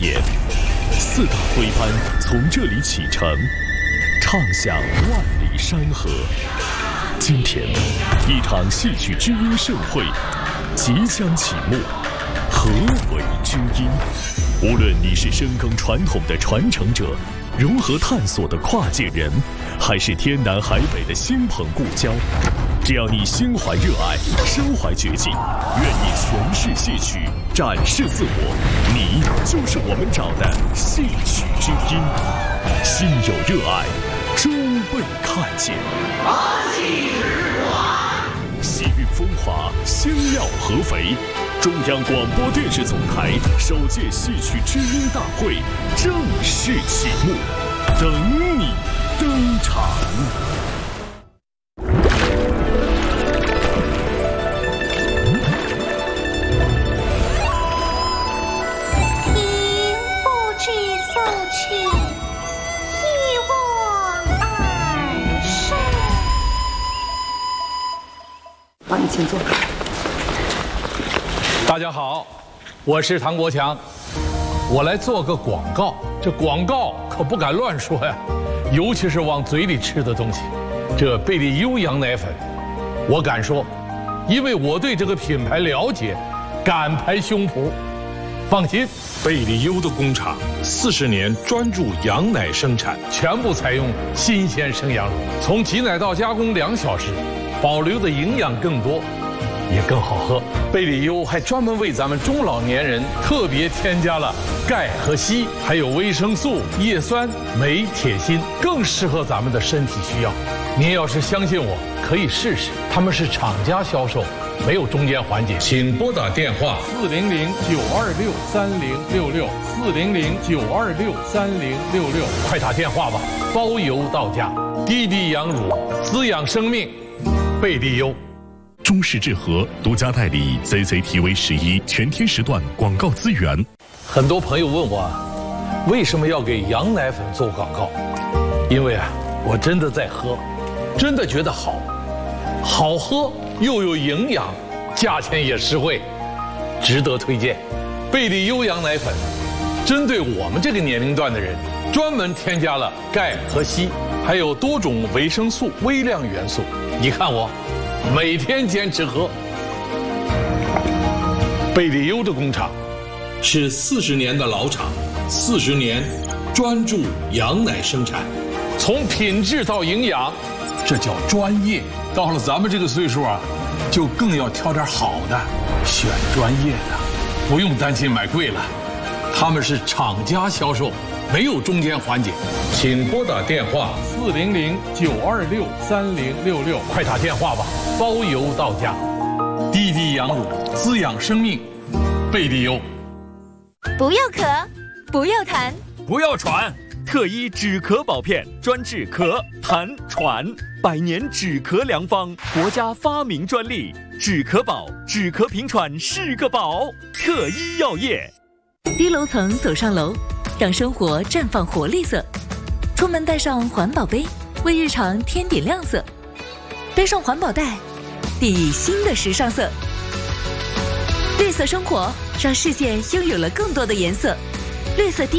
年，4大徽班从这里启程，唱响万里山河。今天，一场戏曲知音盛会即将启幕。何为知音？无论你是深耕传统的传承者，如何探索的跨界人，还是天南海北的新朋故交，只要你心怀热爱，身怀绝技，愿意诠释戏曲，展示自我，你就是我们找的戏曲知音。心有热爱，终被看见。喜运风华，香料合肥。中央广播电视总台首届戏曲知音大会正式启幕，等你登场。 因不知所去，一往而深。 好，你请坐。 大家好，我是唐国强，我来做个广告。这广告可不敢乱说呀，尤其是往嘴里吃的东西。这贝利优羊奶粉，我敢说，因为我对这个品牌了解，敢拍胸脯。放心， 贝利优的工厂40年专注羊奶生产， 全部采用新鲜生羊乳，从挤奶到加工2小时，保留的营养更多。也更好喝。贝利优还专门为咱们中老年人特别添加了钙和硒，还有维生素、叶酸、镁、铁、锌，更适合咱们的身体需要。您要是相信我，可以试试。他们是厂家销售，没有中间环节。 请拨打电话 400-926-3066，400-926-3066，快打电话吧，包邮到家。滴滴羊乳，滋养生命，贝利优。 中视智和独家代理 CCTV11全天时段广告资源。 很多朋友问我，为什么要给羊奶粉做广告？因为我真的在喝，真的觉得好喝又有营养，价钱也实惠，值得推荐。贝利优羊奶粉针对我们这个年龄段的人，专门添加了钙和硒，还有多种维生素、微量元素。你看我每天坚持喝。贝利优的工厂是40年的老厂，40年专注羊奶生产， 从品质到营养，这叫专业。到了咱们这个岁数就更要挑点好的，选专业的，不用担心买贵了。他们是厂家销售，没有中间环节。 请拨打电话 400-926-3066，快打电话吧，包邮到家。滴滴羊乳，滋养生命，贝利优。 不要咳，不要痰， 不要喘，特医止咳保片专治咳、痰、喘，100年止咳良方，国家发明专利，止咳宝，止咳平喘是个宝。特医药业。 低楼层走上楼，让生活绽放活力色。出门带上环保杯，为日常添点亮色。背上环保袋，递以新的时尚色。绿色生活，让世界拥有了更多的颜色。绿色低